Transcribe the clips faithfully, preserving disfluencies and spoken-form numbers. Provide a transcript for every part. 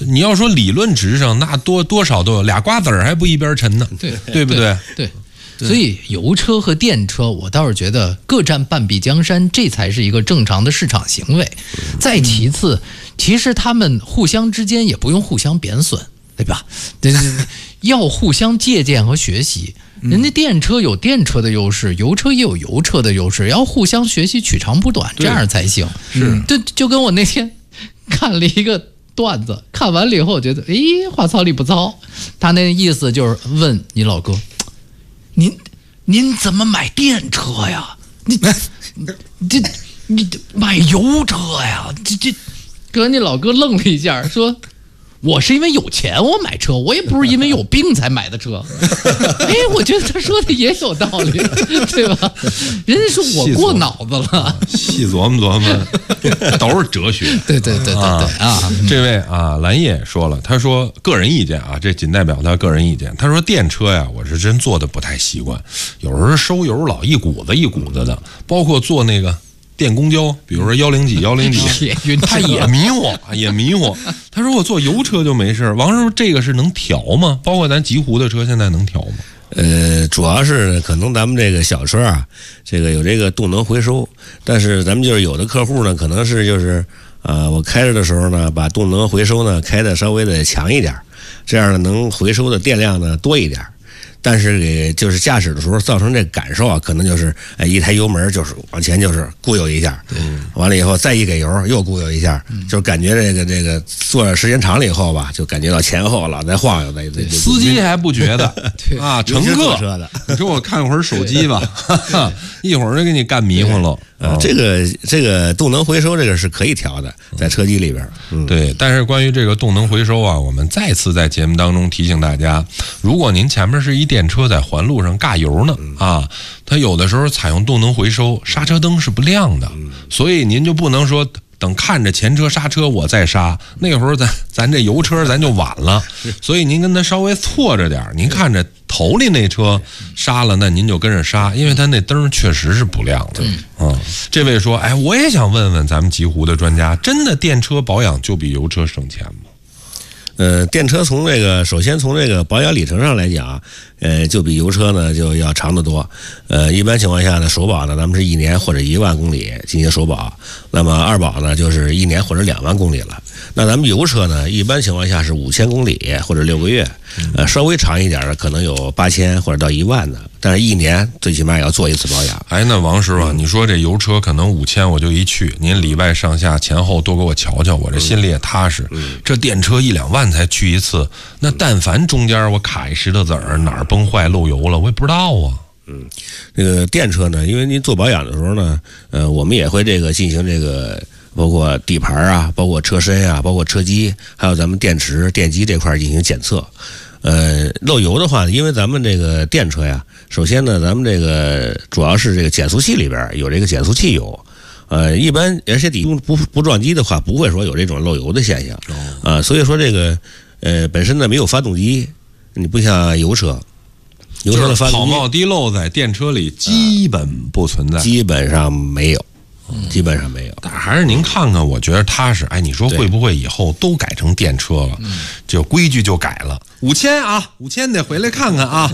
你要说理论值上，那多多少都有，俩瓜子儿还不一边沉呢， 对对不对？ 对。对所以油车和电车，我倒是觉得各占半壁江山，这才是一个正常的市场行为。再其次，其实他们互相之间也不用互相贬损，对吧？对对对，要互相借鉴和学习。人家电车有电车的优势，油车也有油车的优势，要互相学习，取长补短，这样才行。 是， 对，就跟我那天看了一个段子，看完了以后，我觉得，诶，话糙理不糙。他那意思就是问你老哥。您您怎么买电车呀？你这你买油车呀？这这，哥，你老哥愣了一下，说：“我是因为有钱我买车，我也不是因为有病才买的车。”哎，我觉得他说的也有道理，对吧？人家说我过脑子了， 细琢磨琢磨，都是哲学。 对对对对对啊！ 啊这位啊，蓝叶说了，他说个人意见啊，这仅代表他个人意见。他说电车呀，我是真坐的不太习惯，有时候收油老一股子一股子的，包括坐那个。电公交，比如说幺零几幺零几，他也迷糊，也迷糊。他说我坐油车就没事。王师傅，这个是能调吗？包括咱极狐的车现在能调吗？ 呃，主要是可能咱们这个小车啊，这个有这个动能回收，但是咱们就是有的客户呢，可能是就是啊、呃，我开着的时候呢，把动能回收呢开的稍微的强一点，这样呢能回收的电量呢多一点。但是给就是驾驶的时候造成这感受啊，可能就是哎一抬油门就是往前就是固有一下，嗯，完了以后再一给油又固有一下，嗯、就是感觉这个这个坐着时间长了以后吧，就感觉到前后老在晃悠的。 司机还不觉得啊，乘客车的， 你说我看会儿手机吧，一会儿就给你干迷糊了。 啊，这个这个动能回收这个是可以调的，在车机里边。嗯， 对。但是关于这个动能回收啊，我们再次在节目当中提醒大家，如果您前面是一电车在环路上尬油呢，啊，它有的时候采用动能回收，刹车灯是不亮的，所以您就不能说等看着前车刹车我再刹，那会儿咱咱这油车咱就晚了，所以您跟他稍微错着点，您看着头里那车刹了，那您就跟着刹，因为他那灯确实是不亮的。嗯，这位说，哎，我也想问问咱们极狐的专家，真的电车保养就比油车省钱吗？ 呃，电车从这个首先从这个保养里程上来讲，呃，就比油车呢就要长得多。呃，一般情况下呢，首保呢咱们是一年或者一万公里进行首保，那么二保呢就是一年或者两万公里了。那咱们油车呢，一般情况下是五千公里或者六个月，呃，稍微长一点的可能有八千或者到一万的，但是一年最起码也要做一次保养。 哎，那王师傅，嗯、你说这油车可能五千我就一去，您里外上下前后多给我瞧瞧，我这心里也踏实。嗯、这电车一两万才去一次，那但凡中间我卡一石头子儿，哪儿崩坏漏油了，我也不知道啊。 嗯，这个电车呢，因为您做保养的时候呢，呃，我们也会这个进行这个。包括底盘啊，包括车身啊，包括车机，还有咱们电池、电机这块进行检测。呃，漏油的话，因为咱们这个电车呀，首先呢，咱们这个主要是这个减速器里边有这个减速器油。呃，一般而且底不不不撞击的话，不会说有这种漏油的现象。啊、呃，所以说这个呃本身呢没有发动机，你不像油车。油车的发动机跑冒滴漏在电车里基本不存在， 呃、基本上没有。基本上没有， 但还是您看看，我觉得踏实。哎，你说会不会以后都改成电车了？就规矩就改了，五千啊，五千得回来看看啊。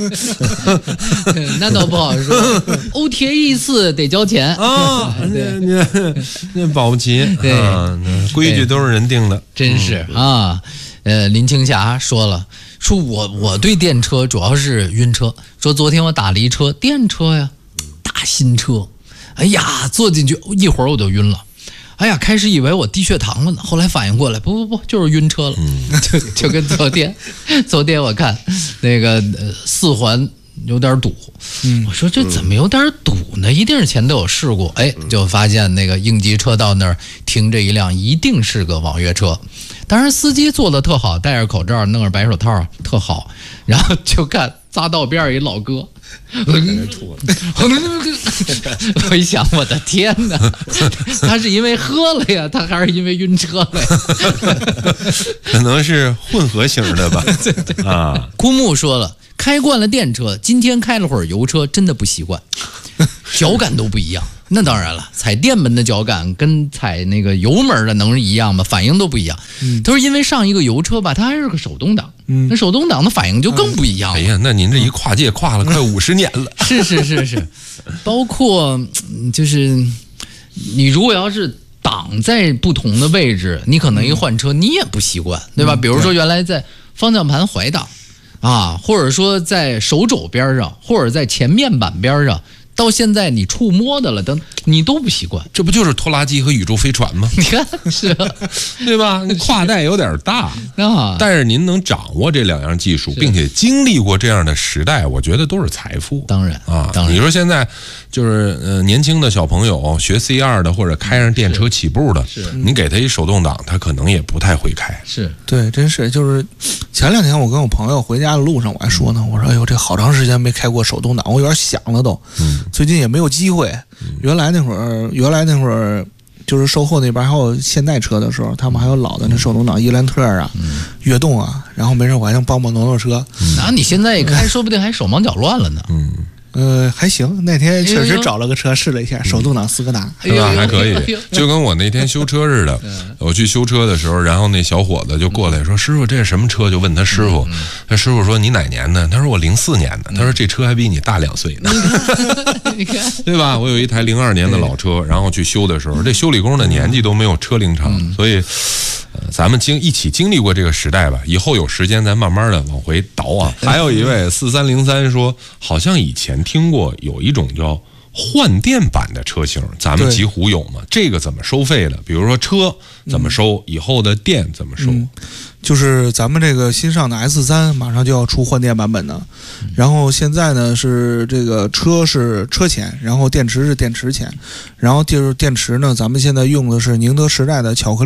那倒不好说，欧贴一次得交钱啊。那那那保不齐， 对， 规矩都是人定的， 真是啊。呃，林青霞说了，说我我对电车主要是晕车，说昨天我打了一车电车呀，大新车。哎呀，坐进去一会儿我就晕了，哎呀，开始以为我低血糖了呢，后来反应过来，不不不，就是晕车了，嗯、就就跟昨天，昨天我看那个、呃、四环有点堵，嗯，我说这怎么有点堵呢？一定是前头有事故，哎，就发现那个应急车道那儿停着一辆，一定是个网约车。当然司机做的特好，戴着口罩，弄着白手套，特好。然后就看匝道边一老哥。我一想，我的天哪，他是因为喝了呀，他还是因为晕车了呀？ 可能是混合型的吧。 对对啊，枯木说了，开惯了电车，今天开了会儿油车，真的不习惯，脚感都不一样。 那当然了，踩电门的脚感跟踩那个油门的能一样吗？反应都不一样。 嗯， 他说因为上一个油车吧，它还是个手动挡， 嗯， 那手动挡的反应就更不一样了。 哎呀，那您这一跨界跨了快五十年了。 是是是是，包括就是你如果要是挡在不同的位置，你可能一换车你也不习惯，对吧？ 嗯、 比如说原来在方向盘怀挡啊，或者说在手肘边上，或者在前面板边上。到现在你触摸的了，等你都不习惯， 这不就是拖拉机和宇宙飞船吗？ 你看是、啊， 对吧？跨代有点大， 啊， 但是您能掌握这两样技术，并且经历过这样的时代，我觉得都是财富。 当然啊， 当然， 你说现在就是呃年轻的小朋友学 C 二的或者开上电车起步的， 是你给他一手动挡，他可能也不太会开。 是对，真是就是前两天我跟我朋友回家的路上，我还说呢，我说哎呦，这好长时间没开过手动挡，我有点想了都。 嗯。 最近也没有机会。原来那会儿，原来那会儿就是售后那边还有现代车的时候，他们还有老的那手动挡伊兰特啊、嗯、悦动啊，然后没事我还能帮帮摩托车。 那、嗯、你现在一开，说不定还手忙脚乱了呢。 嗯。 呃，还行。那天确实找了个车试了一下，手动挡斯柯达， 是吧？还可以，就跟我那天修车似的。我去修车的时候，然后那小伙子就过来说：“师傅，这是什么车？”就问他师傅，他师傅说：“你哪年的？”他说：“我零四年的。”他说：“这车还比你大两岁呢。” 你看， 对吧？我有一台零二年的老车，然后去修的时候，这修理工的年纪都没有车龄长，所以。呃，咱们经一起经历过这个时代吧，以后有时间咱慢慢的往回倒啊。还有一位四三零三说，好像以前听过有一种叫换电版的车型，咱们极狐有吗？这个怎么收费的？比如说车怎么收，嗯、以后的电怎么收？ 嗯就是咱们这个新上的 S 三马上就要出换电版本的，然后现在呢是这个车是车钱，然后电池是电池钱，然后就是电池呢，咱们现在用的是宁德时代的巧克力。